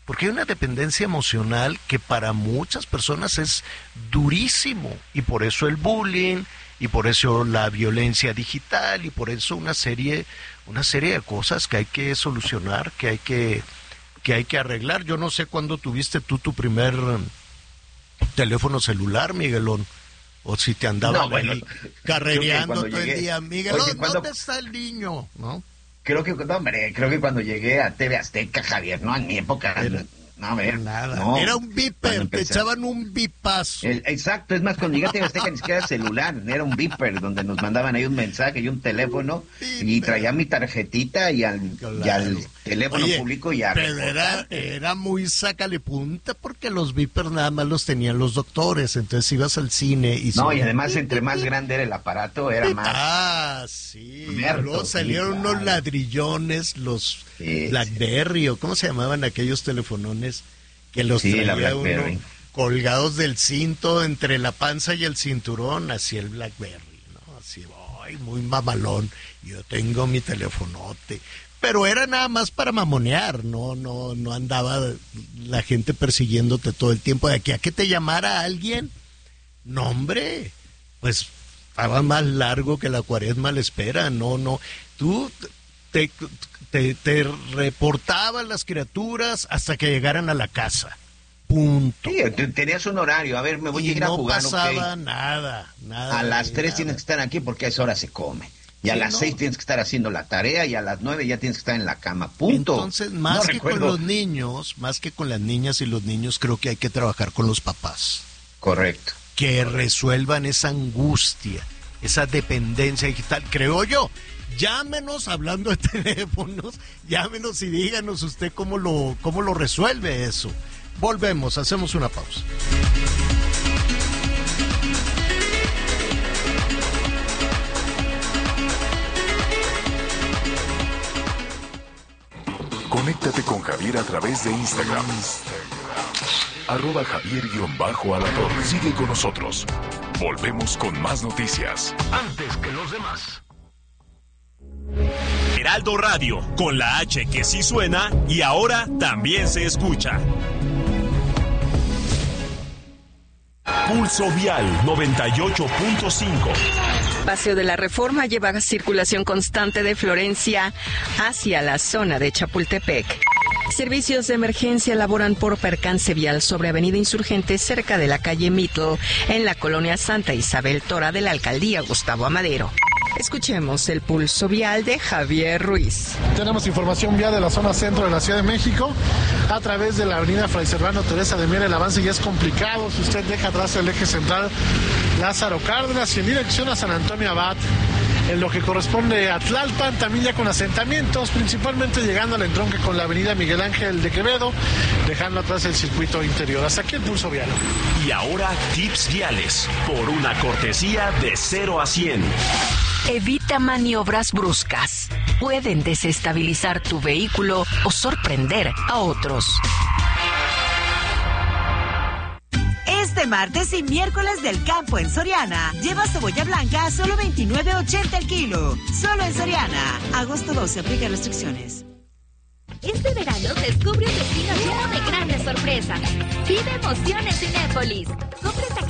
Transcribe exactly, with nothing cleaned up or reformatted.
Porque hay una dependencia emocional que para muchas personas es durísimo, y por eso el bullying, y por eso la violencia digital, y por eso una serie, una serie de cosas que hay que solucionar, que hay que, que hay que arreglar. Yo no sé cuándo tuviste tú tu primer teléfono celular, Miguelón, o si te andaban no, bueno, ahí carrereando todo llegué, el día. Miguelón, oye, cuando, ¿dónde está el niño? ¿No? Creo que, no, hombre, creo que cuando llegué a T V Azteca, Javier, no, en mi época, era, no, a ver, nada, no, era un beeper, te echaban un bipazo. El, exacto, es más, cuando llegué a T V Azteca ni siquiera era celular, era un beeper, donde nos mandaban ahí un mensaje y un teléfono, y traía mi tarjetita y al, claro. y al teléfono Oye, público y a pero era, era muy sácale punta, porque los beepers nada más los tenían los doctores, entonces ibas al cine y... No, y además entre más grande era el aparato, era más... Ah, sí, Merto, luego salieron sí, claro. unos ladrillones, los sí, BlackBerry, sí. o ¿cómo se llamaban aquellos telefonones? Que los sí, traía uno colgados del cinto entre la panza y el cinturón, así el BlackBerry, ¿no? Así, ay, muy mamalón, yo tengo mi telefonote. Pero era nada más para mamonear, no, no, no andaba la gente persiguiéndote todo el tiempo. De aquí a que te llamara alguien, no, hombre, pues estaba más largo que la cuaresma a la espera, no, no. Tú te, te, te reportaban las criaturas hasta que llegaran a la casa. Punto. Sí, tenías un horario, a ver, me voy y a ir a jugar. No pasaba okay. nada, nada. A las tres nada. Tienes que estar aquí porque a esa hora se come. Y a sí, las no. seis tienes que estar haciendo la tarea y a las nueve ya tienes que estar en la cama. Punto. Entonces, más no que recuerdo. con los niños, más que con las niñas y los niños, creo que hay que trabajar con los papás. Correcto. Que Correcto. resuelvan esa angustia, esa dependencia digital, creo yo. Llámenos hablando de teléfonos, llámenos y díganos usted cómo lo, cómo lo resuelve eso. Volvemos, hacemos una pausa. Conéctate con Javier a través de Instagram. Arroba Javier-Alatorre. Sigue con nosotros. Volvemos con más noticias. Antes que los demás. Heraldo Radio, con la H que sí suena y ahora también se escucha. Pulso Vial noventa y ocho punto cinco. Paseo de la Reforma lleva circulación constante de Florencia hacia la zona de Chapultepec. Servicios de emergencia laboran por percance vial sobre Avenida Insurgentes cerca de la calle Mitl en la colonia Santa Isabel Tora de la alcaldía Gustavo Amadero. Escuchemos el pulso vial de Javier Ruiz. Tenemos información vial de la zona centro de la Ciudad de México a través de la avenida Fray Servando Teresa de Mier. El avance ya es complicado. Si usted deja atrás el eje central Lázaro Cárdenas y en dirección a San Antonio Abad, en lo que corresponde a Tlalpan, también ya con asentamientos, principalmente llegando al entronque con la avenida Miguel Ángel de Quevedo, dejando atrás el circuito interior. Hasta aquí el pulso vial. Y ahora tips viales por una cortesía de cero a cien. Evita maniobras bruscas. Pueden desestabilizar tu vehículo o sorprender a otros. Este martes y miércoles del campo en Soriana, lleva cebolla blanca a solo veintinueve ochenta el kilo. Solo en Soriana. Agosto doce, aplica restricciones. Este verano descubre un destino lleno de grandes sorpresas. Vive emociones Cinépolis. Compra